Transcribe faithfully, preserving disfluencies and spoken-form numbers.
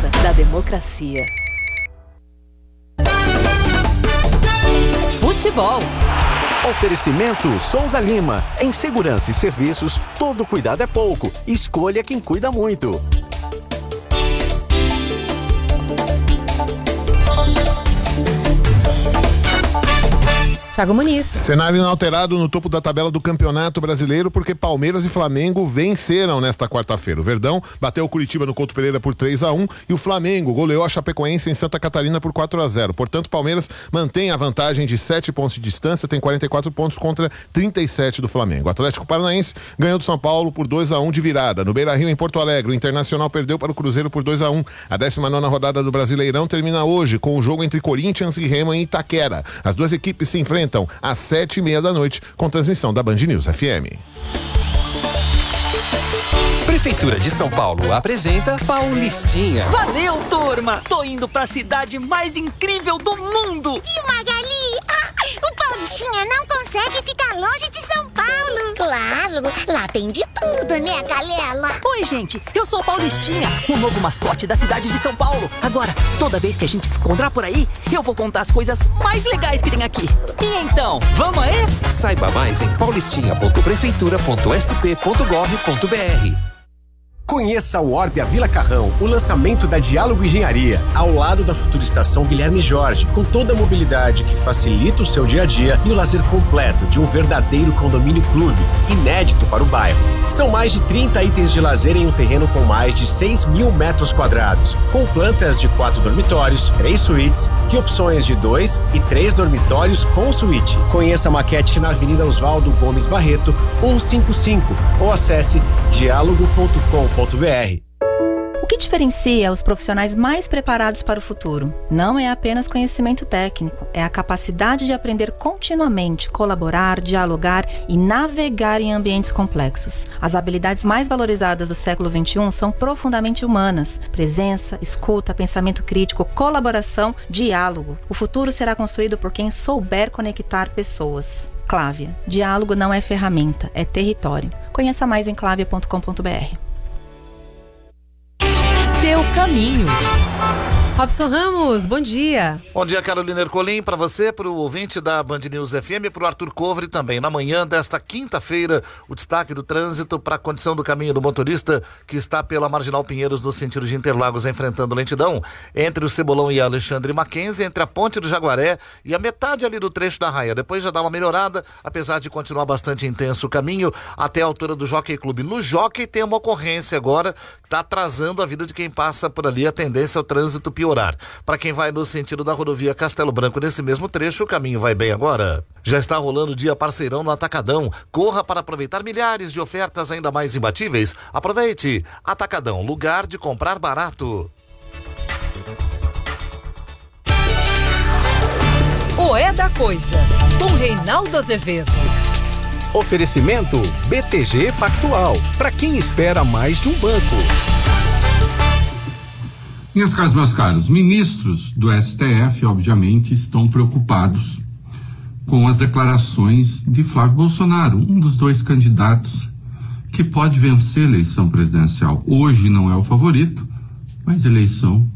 força da democracia. Futebol. Oferecimento Souza Lima. Em segurança e serviços, todo cuidado é pouco. Escolha quem cuida muito. Thiago Muniz. Cenário inalterado no topo da tabela do Campeonato Brasileiro, porque Palmeiras e Flamengo venceram nesta quarta-feira. O Verdão bateu o Curitiba no Couto Pereira por três a um e o Flamengo goleou a Chapecoense em Santa Catarina por quatro a zero. Portanto, Palmeiras mantém a vantagem de sete pontos de distância, tem quarenta e quatro pontos contra trinta e sete do Flamengo. O Atlético Paranaense ganhou do São Paulo por dois a um de virada. No Beira-Rio, em Porto Alegre, o Internacional perdeu para o Cruzeiro por dois a um. A décima nona rodada do Brasileirão termina hoje com o jogo entre Corinthians e Remo em Itaquera. As duas equipes se enfrentam às sete e meia da noite, com transmissão da Band News F M. Prefeitura de São Paulo apresenta Paulistinha. Valeu, turma! Tô indo pra cidade mais incrível do mundo! E Magali? Ah, o Paulistinha não consegue ficar longe de São Paulo! Claro, lá tem de tudo, né, galera? Oi, gente, eu sou o Paulistinha, o novo mascote da cidade de São Paulo. Agora, toda vez que a gente se encontrar por aí, eu vou contar as coisas mais legais que tem aqui. E então, vamos aí? Saiba mais em paulistinha ponto prefeitura ponto s p ponto gov ponto b r. Conheça o Orbia Vila Carrão, o lançamento da Diálogo Engenharia, ao lado da futura estação Guilherme Jorge, com toda a mobilidade que facilita o seu dia a dia e o lazer completo de um verdadeiro condomínio clube, inédito para o bairro. São mais de trinta itens de lazer em um terreno com mais de seis mil metros quadrados, com plantas de quatro dormitórios, três suítes e opções de dois e três dormitórios com suíte. Conheça a maquete na Avenida Oswaldo Gomes Barreto, cento e cinquenta e cinco, ou acesse diálogo ponto com ponto b r. O que diferencia os profissionais mais preparados para o futuro? Não é apenas conhecimento técnico, é a capacidade de aprender continuamente, colaborar, dialogar e navegar em ambientes complexos. As habilidades mais valorizadas do século vinte e um são profundamente humanas: presença, escuta, pensamento crítico, colaboração, diálogo. O futuro será construído por quem souber conectar pessoas. Clávia. Diálogo não é ferramenta, é território. Conheça mais em clávia ponto com ponto b r. Seu caminho. Robson Ramos, bom dia. Bom dia, Carolina Ercolim, para você, para o ouvinte da Band News F M e para o Arthur Covre também. Na manhã desta quinta-feira, o destaque do trânsito para a condição do caminho do motorista que está pela Marginal Pinheiros no sentido de Interlagos, enfrentando lentidão entre o Cebolão e a Alexandre Mackenzie, entre a Ponte do Jaguaré e a metade ali do trecho da Raia. Depois já dá uma melhorada, apesar de continuar bastante intenso o caminho até a altura do Jockey Clube. No Jockey tem uma ocorrência agora que está atrasando a vida de quem passa por ali, a tendência é o trânsito piorar. Para quem vai no sentido da rodovia Castelo Branco, nesse mesmo trecho, o caminho vai bem agora. Já está rolando o dia parceirão no Atacadão. Corra para aproveitar milhares de ofertas ainda mais imbatíveis. Aproveite! Atacadão, lugar de comprar barato. O É da Coisa, com Reinaldo Azevedo. Oferecimento B T G Pactual, para quem espera mais de um banco. Minhas caras, meus caros, ministros do S T F, obviamente, estão preocupados com as declarações de Flávio Bolsonaro, um dos dois candidatos que pode vencer a eleição presidencial. Hoje não é o favorito, mas a eleição